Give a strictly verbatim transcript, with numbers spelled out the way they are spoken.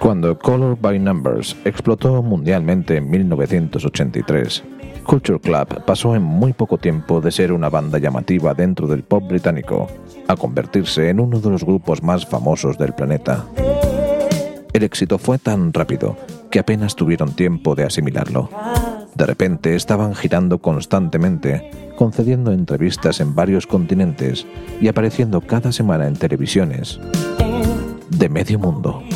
Cuando Color by Numbers explotó mundialmente en mil novecientos ochenta y tres, Culture Club pasó en muy poco tiempo de ser una banda llamativa dentro del pop británico a convertirse en uno de los grupos más famosos del planeta. El éxito fue tan rápido que apenas tuvieron tiempo de asimilarlo. De repente estaban girando constantemente, concediendo entrevistas en varios continentes y apareciendo cada semana en televisiones de medio mundo.